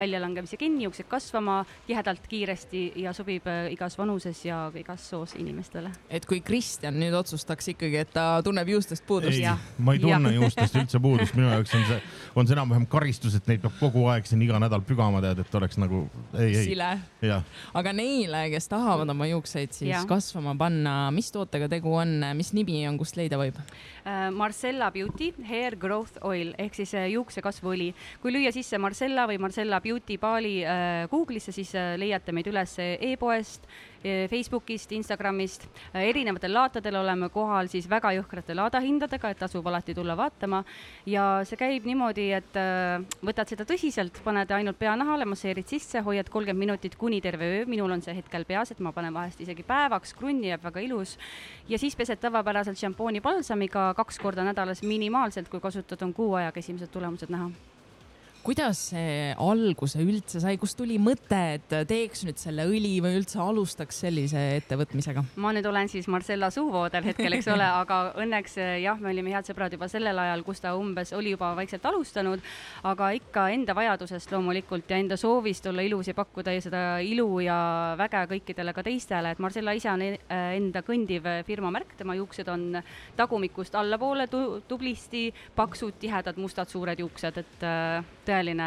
väljalangemise kinni, juuksed kasvama tihedalt kiiresti ja sobib igas vanuses ja igas soos inimestele. Et kui Kristjan nüüd otsustaks ikkagi, et ta tunneb juustest puudust? Ei, ma ei tunne juustest üldse puudust. Minu jaoks on see enam-vähem karistus, et neid peab kogu aeg siin iga nädal pügama tead, et oleks nagu sile. Ja. Aga neile, kes tahavad oma juukseid siis kasvama panna, mis tootega tegu on, mis nimi on, kust leida võib? Marcella Beauty Hair Growth Oil ehk siis juukse kasvuõli. Kui lüüa sisse Marcella või Marcella Beauty Bali Google'isse, siis leiate meid üles e-poest, Facebookist, Instagramist. Erinevatel laatadel oleme kohal siis väga jõhkrate laadahindadega, et tasub alati tulla vaatama. Ja see käib niimoodi, et võtad seda tõsiselt, paned ainult peanahale, masseerid sisse, hoiad 30 minutit kuni terve öö. Minul on see hetkel peas, et ma panen vahest isegi päevaks, krunni jääb väga ilus. Ja siis pesed tavapäraselt šampooni balsamiga 2 korda nädalas minimaalselt, kui kasutad on kuu ajaga esimesed tulemused näha. Kuidas see alguse üldse sai, kust tuli mõte, et teeks nüüd selle õli või üldse alustaks sellise ettevõtmisega? Ma nüüd olen siis Marcella suuvoodel hetkel, eks ole, aga õnneks me olime head sõbrad juba sellel ajal, kus ta umbes oli juba vaikselt alustanud, aga ikka enda vajadusest loomulikult ja enda soovist olla ilus ja pakkuda ja seda ilu ja väge kõikidele ka teistele, et Marcella ise on enda kõndiv firmamärk, tema juuksed on tagumikust allapoole tublisti, paksud, tihedad, mustad, suured juuksed, et tõeline,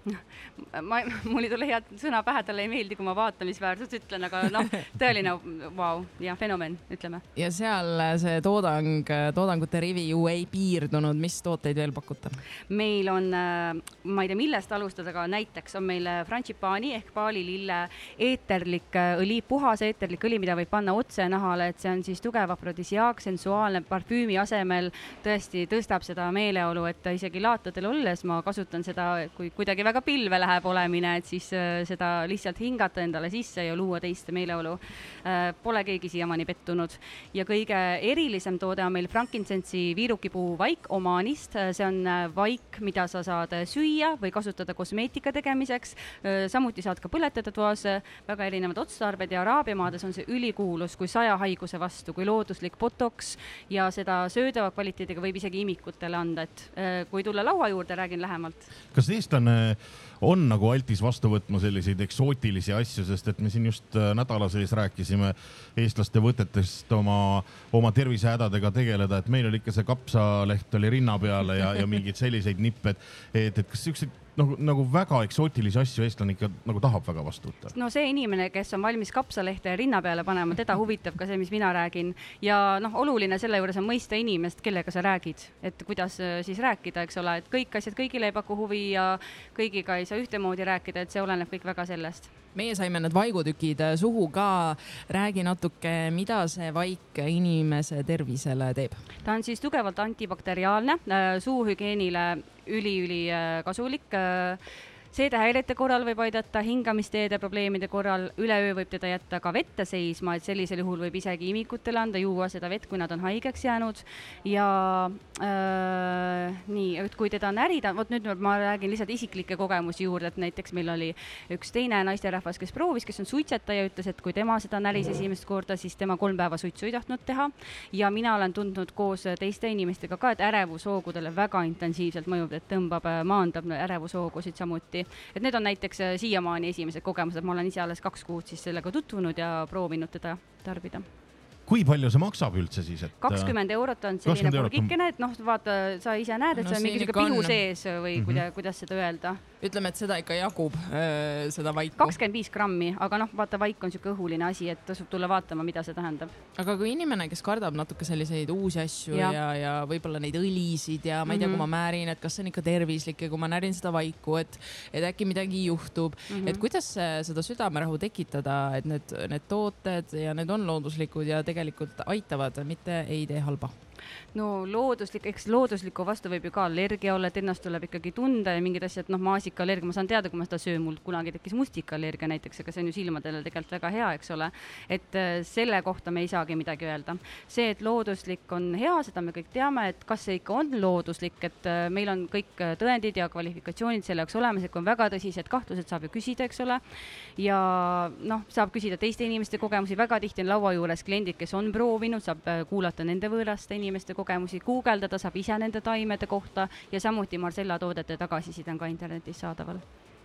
mul ei tule head sõna pähe, talle ei meeldi, kui ma vaatamisväärselt ütlen, aga tõeline ja fenomen, ütleme. Ja seal see toodangute rivi ju ei piirdunud, mis tooteid veel pakute? Meil on, ma ei tea millest alustada, aga näiteks on meil frangipani ehk paalilille eeterlik õli, puhas eeterlik õli, mida võib panna otse nahale, et see on siis tugev afrodisiaak, sensuaalne parfüümi asemel, tõesti tõstab seda meeleolu, et isegi laatadel olles ma kasutan seda, kui kuidagi väga pilve läheb olemine, et siis seda lihtsalt hingata endale sisse ja luua teiste meeleolu. Pole keegi siiamaani pettunud. Ja kõige erilisem toode on meil frankincensi viirukipuu vaik omanist. See on vaik, mida sa saad süüa või kasutada kosmeetika tegemiseks. Samuti saad ka põletada toas väga erinevad otstarbed ja Araabia maades on see ülikuulus kui 100 haiguse vastu, kui looduslik botox ja seda söödava kvaliteediga võib isegi imikutele anda, et kui tulla laua juurde, räägin lähemalt. Kas eestlane on nagu altis vastu võtma selliseid eksootilisi asju, sest et me siin just nädala sees rääkisime eestlaste võtetest oma tervisehädadega tegeleda, et meil oli ikka see kapsaleht oli rinna peale ja mingid selliseid nipped, et kas sellised nagu väga eksootilisi asju eestlane ikka nagu tahab väga vastu võtta? No see inimene, kes on valmis kapsalehte rinna peale panema, teda huvitab ka see, mis mina räägin. Ja oluline selle juures on mõista inimest, kellega sa räägid, et kuidas siis rääkida, eks ole, et kõik asjad kõigile ei paku huvi ja kõigiga ei saa ühtemoodi rääkida, et see oleneb kõik väga sellest. Meie saime need vaigutükid suhu ka. Räägi natuke, mida see vaik inimese tervisele teeb? Ta on siis tugevalt antibakteriaalne, suuhügienile üli kasulik. Seedehäirete korral võib aidata, hingamisteede probleemide korral üleöö võib teda jätta ka vette seisma, et sellisel juhul võib isegi imikutele anda juua seda vett, kui nad on haigeks jäänud. Ja nii, et kui teda närida, nüüd ma räägin lihtsalt isiklike kogemusi juurde, et näiteks meil oli üks teine naisterahvas, kes proovis, kes on suitsetaja, ütles, et kui tema seda näris esimest korda, siis tema 3 päeva suitsu ei tahtnud teha. Ja mina olen tundnud koos teiste inimestega ka, et ärevushoogudele väga intensiivselt mõjub, et tõmbab, maandab ärevushoogud samuti. Et need on näiteks siiamaani esimesed kogemused, ma olen ise alles 2 kuud siis sellega tutvunud ja proovinud teda tarbida. Kui palju see maksab üldse siis? 20 eurot on selline purgikene, et vaata, sa ise näed, et see on mingi pihu sees või kuidas seda öelda. Ütleme, et seda ikka jagub, seda vaiku. 25 grammi, aga vaata, vaik on siuke õhuline asi, et tasub tulla vaatama, mida see tähendab. Aga kui inimene, kes kardab natuke selliseid uusi asju ja võib-olla neid õlisid ja ma ei tea, kui ma määrin, et kas see on ikka tervislik ja kui ma närin seda vaiku, et äkki midagi juhtub, et kuidas seda südamerahu tekitada, et need tooted ja need on looduslikud ja tegelikult aitavad, mitte ei tee halba? No loodusliku vastu võib ju ka allergia olla, et ennast tuleb ikkagi tunda ja mingid asjad, maasikaallergia, ma saan teada, kui ma seda söön, mul kunagi tekkis mustikaallergia näiteks, aga see on ju silmadele tegelikult väga hea, eks ole, et selle kohta me ei saagi midagi öelda. See, et looduslik on hea, seda me kõik teame, et kas see ikka on looduslik, et meil on kõik tõendid ja kvalifikatsioonid selle jaoks olemas, et kui on väga tõsised kahtlused, saab ju küsida, eks ole, ja saab küsida teiste inimeste kogemusi, väga tihti on laua juures kliendid, kes on proovinud, saab kuulata nende võõraste inimeste kogemusi, guugeldada saab ise nende taimede kohta ja samuti Marcella toodete tagasiside on ka internetis saadaval.